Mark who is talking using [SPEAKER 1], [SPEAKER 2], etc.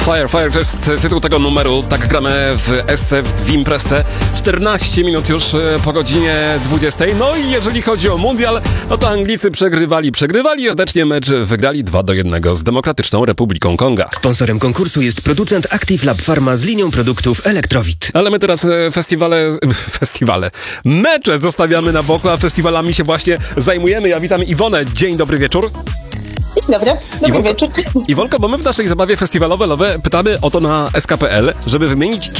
[SPEAKER 1] Fire to jest tytuł tego numeru. Tak gramy w SC w Imprezce. 14 minut już po godzinie 20. No i jeżeli chodzi o mundial, no to Anglicy przegrywali. Ostatecznie mecz wygrali 2-1 z Demokratyczną Republiką Konga.
[SPEAKER 2] Sponsorem konkursu jest producent Active Lab Pharma z linią produktów Electrowit.
[SPEAKER 1] Ale my teraz mecze zostawiamy na boku, a festiwalami się właśnie zajmujemy. Ja witam Iwonę. Dzień dobry wieczór.
[SPEAKER 3] Dzień dobry, dobry wieczór.
[SPEAKER 1] Iwonko, bo my w naszej zabawie festiwalowe pytamy o to na SK.pl, żeby wymienić